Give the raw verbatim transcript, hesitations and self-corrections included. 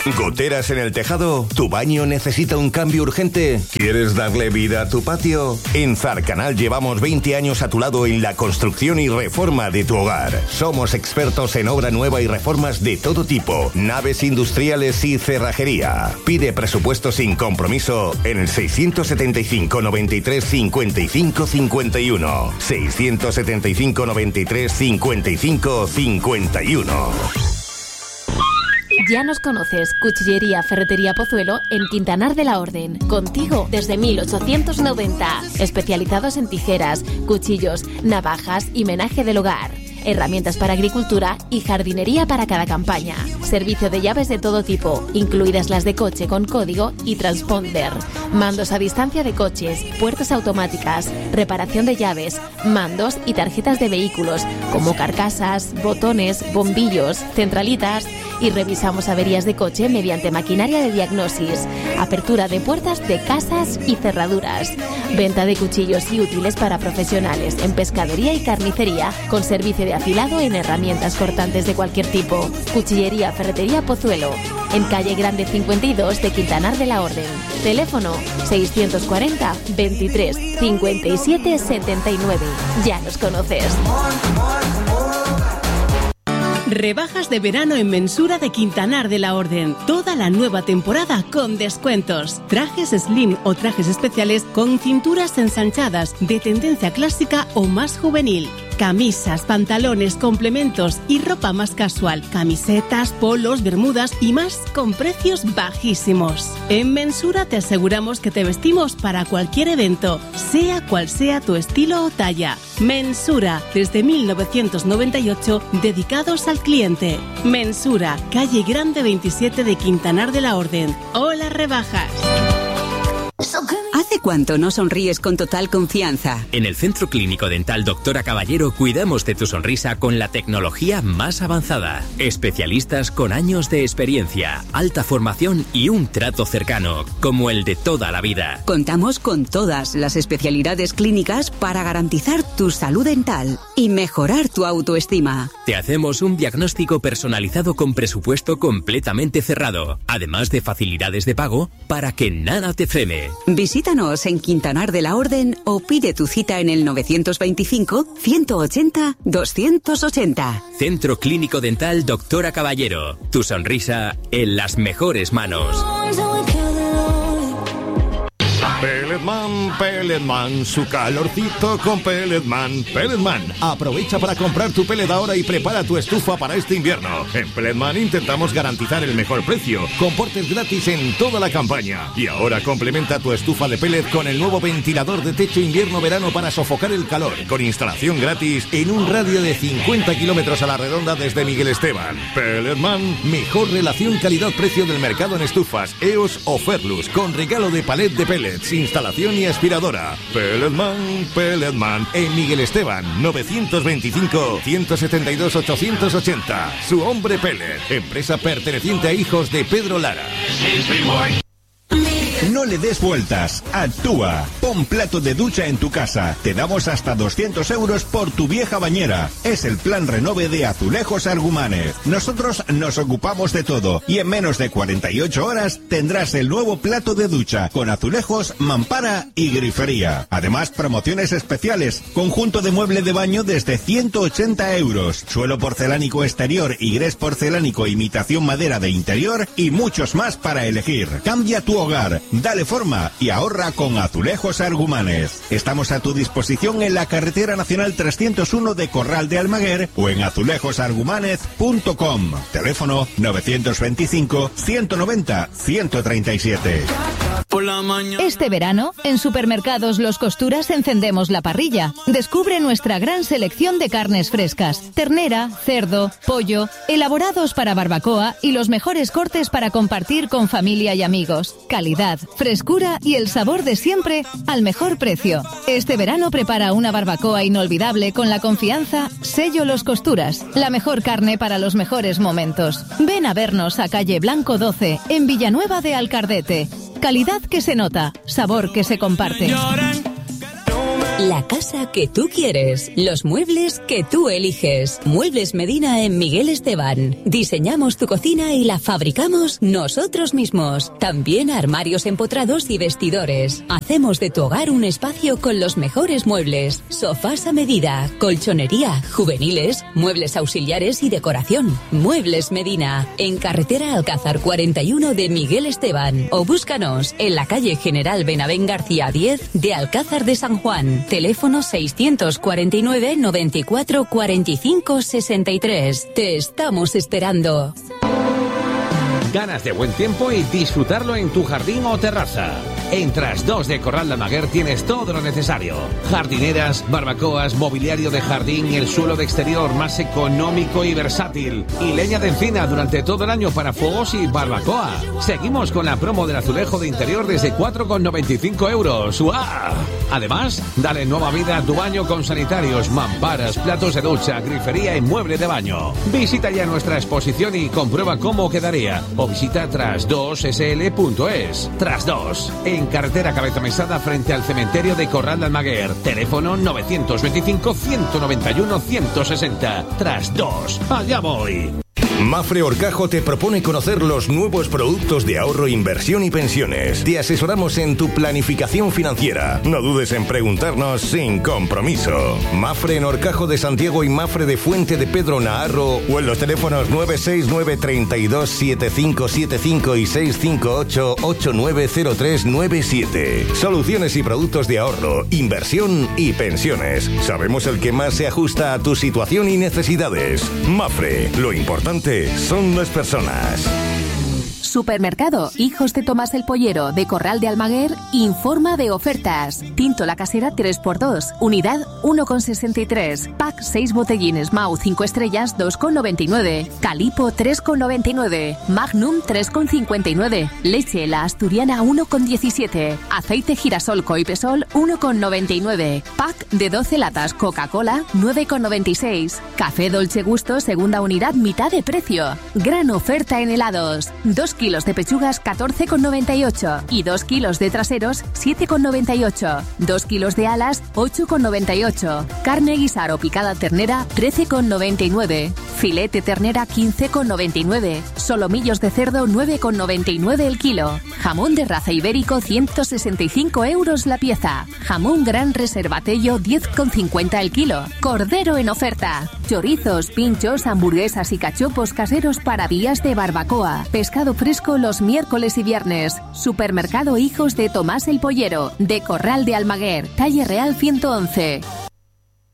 ¿Goteras en el tejado? ¿Tu baño necesita un cambio urgente? ¿Quieres darle vida a tu patio? En Zarcanal llevamos veinte años a tu lado en la construcción y reforma de tu hogar. Somos expertos en obra nueva y reformas de todo tipo, naves industriales y cerrajería. Pide presupuesto sin compromiso en el seiscientos setenta y cinco, noventa y tres, cincuenta y cinco, cincuenta y uno. seiscientos setenta y cinco, noventa y tres, cincuenta y cinco, cincuenta y uno. Ya nos conoces, Cuchillería Ferretería Pozuelo en Quintanar de la Orden. Contigo desde mil ochocientos noventa. Especializados en tijeras, cuchillos, navajas y menaje del hogar. Herramientas para agricultura y jardinería para cada campaña. Servicio de llaves de todo tipo, incluidas las de coche con código y transponder. Mandos a distancia de coches, puertas automáticas, reparación de llaves, mandos y tarjetas de vehículos, como carcasas, botones, bombillos, centralitas. Y revisamos averías de coche mediante maquinaria de diagnosis. Apertura de puertas de casas y cerraduras. Venta de cuchillos y útiles para profesionales en pescadería y carnicería, con servicio de afilado en herramientas cortantes de cualquier tipo. Cuchillería Ferretería Pozuelo, en calle Grande cincuenta y dos de Quintanar de la Orden. Teléfono seiscientos cuarenta, veintitrés, cincuenta y siete, setenta y nueve. Ya nos conoces. Rebajas de verano en Mensura de Quintanar de la Orden. Toda la nueva temporada con descuentos. Trajes slim o trajes especiales con cinturas ensanchadas de tendencia clásica o más juvenil. Camisas, pantalones, complementos y ropa más casual. Camisetas, polos, bermudas y más con precios bajísimos. En Mensura te aseguramos que te vestimos para cualquier evento, sea cual sea tu estilo o talla. Mensura, desde mil novecientos noventa y ocho, dedicados al cliente. Mensura, calle Grande veintisiete de Quintanar de la Orden. ¡Hola, rebajas! ¿Hace cuánto no sonríes con total confianza? En el Centro Clínico Dental Doctora Caballero cuidamos de tu sonrisa con la tecnología más avanzada. Especialistas con años de experiencia, alta formación y un trato cercano, como el de toda la vida. Contamos con todas las especialidades clínicas para garantizar tu salud dental y mejorar tu autoestima. Te hacemos un diagnóstico personalizado con presupuesto completamente cerrado, además de facilidades de pago para que nada te frene. Visítanos en Quintanar de la Orden o pide tu cita en el novecientos veinticinco, ciento ochenta, doscientos ochenta. Centro Clínico Dental Doctora Caballero. Tu sonrisa en las mejores manos. Pelletman, Pelletman, su calorcito con Pelletman. Pelletman, aprovecha para comprar tu pellet ahora y prepara tu estufa para este invierno. En Pelletman intentamos garantizar el mejor precio, con portes gratis en toda la campaña. Y ahora complementa tu estufa de pellet con el nuevo ventilador de techo invierno-verano para sofocar el calor, con instalación gratis en un radio de cincuenta kilómetros a la redonda desde Miguel Esteban. Pelletman, mejor relación calidad-precio del mercado en estufas, E O S o Ferlus, con regalo de palet de pellets, instalación y aspiradora. Pelletman, Pelletman, en Miguel Esteban, novecientos veinticinco, ciento setenta y dos, ochocientos ochenta. Su hombre pellet, empresa perteneciente a hijos de Pedro Lara. No le des vueltas, actúa. Pon plato de ducha en tu casa. Te damos hasta doscientos euros por tu vieja bañera. Es el plan renove de Azulejos Argumánez. Nosotros nos ocupamos de todo y en menos de cuarenta y ocho horas tendrás el nuevo plato de ducha con azulejos, mampara y grifería. Además, promociones especiales. Conjunto de mueble de baño desde ciento ochenta euros. Suelo porcelánico exterior y grés porcelánico imitación madera de interior y muchos más para elegir. Cambia tu hogar. Dale forma y ahorra con Azulejos Argumánez. Estamos a tu disposición en la carretera nacional trescientos uno de Corral de Almaguer o en azulejos argumánez punto com. Teléfono novecientos veinticinco, ciento noventa, ciento treinta y siete. Este verano, en Supermercados Los Costuras encendemos la parrilla. Descubre nuestra gran selección de carnes frescas, ternera, cerdo, pollo, elaborados para barbacoa y los mejores cortes para compartir con familia y amigos. Calidad, frescura y el sabor de siempre al mejor precio. Este verano prepara una barbacoa inolvidable con la confianza Sello Los Costuras, la mejor carne para los mejores momentos. Ven a vernos a calle Blanco doce, en Villanueva de Alcardete. Calidad que se nota, sabor que se comparte. La casa que tú quieres, los muebles que tú eliges. Muebles Medina en Miguel Esteban. Diseñamos tu cocina y la fabricamos nosotros mismos. También armarios empotrados y vestidores. Hacemos de tu hogar un espacio con los mejores muebles. Sofás a medida, colchonería, juveniles, muebles auxiliares y decoración. Muebles Medina, en carretera Alcázar cuarenta y uno de Miguel Esteban. O búscanos en la calle General Benavén García diez de Alcázar de San Juan. Teléfono seiscientos cuarenta y nueve, noventa y cuatro, cuarenta y cinco, sesenta y tres. Te estamos esperando. Ganas de buen tiempo y disfrutarlo en tu jardín o terraza. En Tras dos de Corral de Almaguer tienes todo lo necesario. Jardineras, barbacoas, mobiliario de jardín, el suelo de exterior más económico y versátil. Y leña de encina durante todo el año para fuegos y barbacoa. Seguimos con la promo del azulejo de interior desde cuatro con noventa y cinco euros. ¡Wow! Además, dale nueva vida a tu baño con sanitarios, mamparas, platos de ducha, grifería y mueble de baño. Visita ya nuestra exposición y comprueba cómo quedaría. O visita tras dos s l punto es. Tras dos, en carretera Cabeza Mesada frente al cementerio de Corral de Almaguer. Teléfono novecientos veinticinco, ciento noventa y uno, ciento sesenta. Tras dos, allá voy. Mapfre Orcajo te propone conocer los nuevos productos de ahorro, inversión y pensiones. Te asesoramos en tu planificación financiera. No dudes en preguntarnos sin compromiso. Mapfre en Orcajo de Santiago y Mapfre de Fuente de Pedro Naharro o en los teléfonos nueve seis nueve, tres dos, siete cinco siete cinco y seis cinco ocho, ocho nueve cero tres nueve siete. Soluciones y productos de ahorro, inversión y pensiones. Sabemos el que más se ajusta a tu situación y necesidades. Mapfre, lo importante son las personas. Supermercado Hijos de Tomás el Pollero de Corral de Almaguer informa de ofertas. Tinto La Casera tres por dos, unidad uno con sesenta y tres. Pack seis botellines Mau cinco estrellas dos con noventa y nueve. Calipo tres con noventa y nueve. Magnum tres con cincuenta y nueve. Leche La Asturiana uno con diecisiete. Aceite Girasol Coipesol uno con noventa y nueve. Pack de doce latas Coca-Cola nueve con noventa y seis. Café Dolce Gusto segunda unidad mitad de precio. Gran oferta en helados. dos kilos de pechugas catorce con noventa y ocho y dos kilos de traseros siete con noventa y ocho. dos kilos de alas ocho con noventa y ocho. Carne guisar o picada ternera trece con noventa y nueve. Filete ternera quince con noventa y nueve. Solomillos de cerdo nueve con noventa y nueve el kilo. Jamón de raza ibérico ciento sesenta y cinco euros la pieza. Jamón Gran Reserva Tello diez con cincuenta el kilo. Cordero en oferta. Chorizos, pinchos, hamburguesas y cachopos caseros para días de barbacoa. Pescado fresco los miércoles y viernes. Supermercado Hijos de Tomás el Pollero de Corral de Almaguer, calle Real ciento once.